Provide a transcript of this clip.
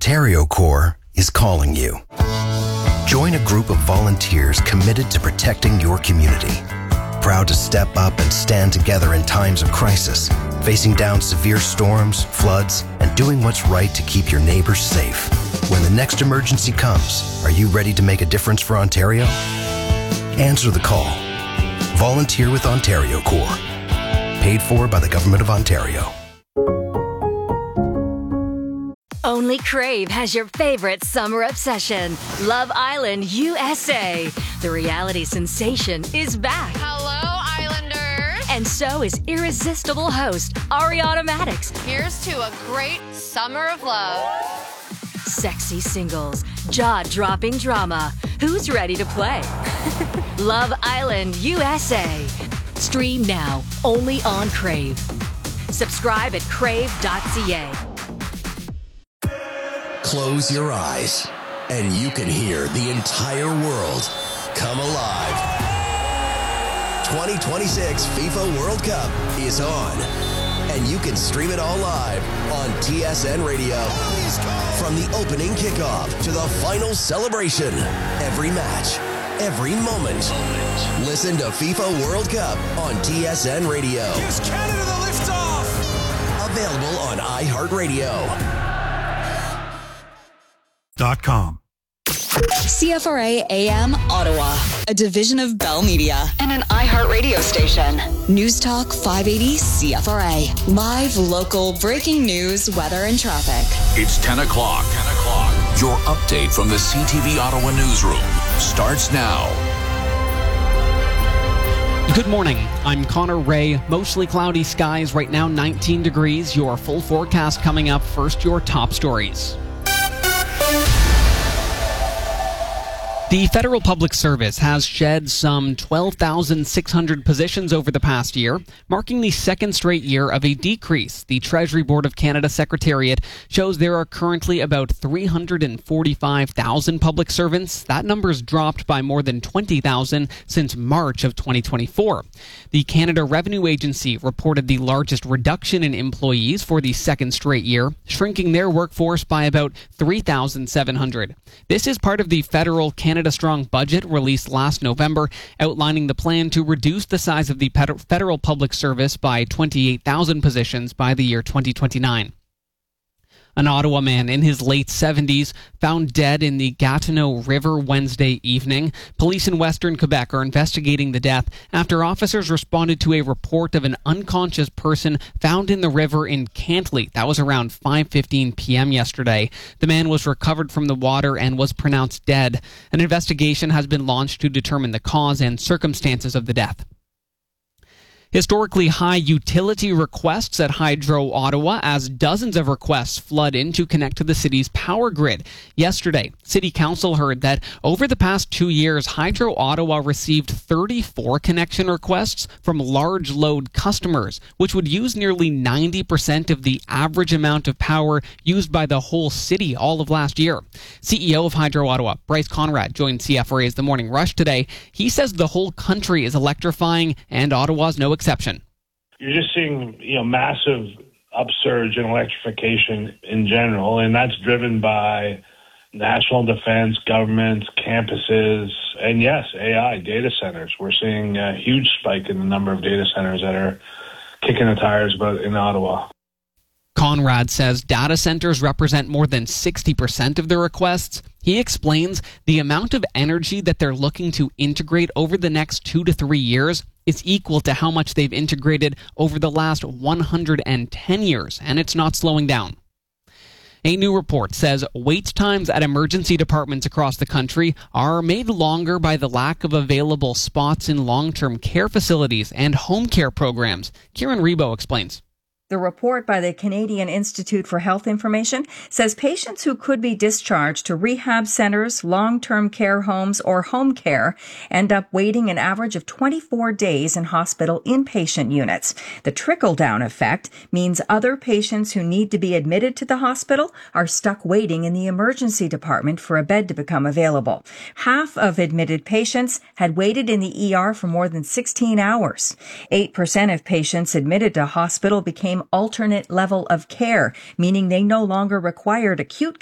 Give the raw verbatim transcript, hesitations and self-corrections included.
Ontario Corps is calling you. Join a group of volunteers committed to protecting your community. Proud to step up and stand together in times of crisis, facing down severe storms, floods, and doing what's right to keep your neighbors safe. When the next emergency comes, are you ready to make a difference for Ontario? Answer the call. Volunteer with Ontario Corps. Paid for by the Government of Ontario. Only Crave has your favorite summer obsession, Love Island U S A. The reality sensation is back. Hello, Islanders. And so is irresistible host Ariana Madix. Here's to a great summer of love. Sexy singles, jaw-dropping drama. Who's ready to play? Love Island U S A. Stream now, only on Crave. Subscribe at crave dot c a. Close your eyes, and you can hear the entire world come alive. twenty twenty-six FIFA World Cup is on, and you can stream it all live on T S N Radio. From the opening kickoff to the final celebration, every match, every moment. Listen to FIFA World Cup on T S N Radio. Gives Canada the liftoff. Available on iHeartRadio. Dot com. C F R A A M Ottawa, a division of Bell Media and an iHeart radio station. News Talk five eighty C F R A. Live, local, breaking news, weather, and traffic. It's ten o'clock. ten o'clock. Your update from the C T V Ottawa newsroom starts now. Good morning. I'm Connor Ray. Mostly cloudy skies right now, nineteen degrees. Your full forecast coming up. First, your top stories. The Federal Public Service has shed some twelve thousand six hundred positions over the past year, marking the second straight year of a decrease. The Treasury Board of Canada Secretariat shows there are currently about three hundred forty-five thousand public servants. That number's dropped by more than twenty thousand since March of twenty twenty-four. The Canada Revenue Agency reported the largest reduction in employees for the second straight year, shrinking their workforce by about three thousand seven hundred. This is part of the federal Canada Strong budget released last November, outlining the plan to reduce the size of the federal public service by twenty-eight thousand positions by the year twenty twenty-nine. An Ottawa man in his late seventies found dead in the Gatineau River Wednesday evening. Police in Western Quebec are investigating the death after officers responded to a report of an unconscious person found in the river in Cantley. That was around five fifteen p.m. yesterday. The man was recovered from the water and was pronounced dead. An investigation has been launched to determine the cause and circumstances of the death. Historically high utility requests at Hydro Ottawa as dozens of requests flood in to connect to the city's power grid. Yesterday, City Council heard that over the past two years, Hydro Ottawa received thirty-four connection requests from large load customers, which would use nearly ninety percent of the average amount of power used by the whole city all of last year. C E O of Hydro Ottawa, Bryce Conrad, joined C F R A's The Morning Rush today. He says the whole country is electrifying and Ottawa's no exception. Exception. You're just seeing, you know, massive upsurge in electrification in general, and that's driven by national defense, governments, campuses, and yes, A I, data centers. We're seeing a huge spike in the number of data centers that are kicking the tires about in Ottawa. Conrad says data centers represent more than sixty percent of the requests. He explains the amount of energy that they're looking to integrate over the next two to three years is equal to how much they've integrated over the last one hundred ten years, and it's not slowing down. A new report says wait times at emergency departments across the country are made longer by the lack of available spots in long-term care facilities and home care programs. Kieran Rebo explains. The report by the Canadian Institute for Health Information says patients who could be discharged to rehab centers, long-term care homes, or home care end up waiting an average of twenty-four days in hospital inpatient units. The trickle-down effect means other patients who need to be admitted to the hospital are stuck waiting in the emergency department for a bed to become available. Half of admitted patients had waited in the E R for more than sixteen hours. eight percent of patients admitted to hospital became alternate level of care, meaning they no longer required acute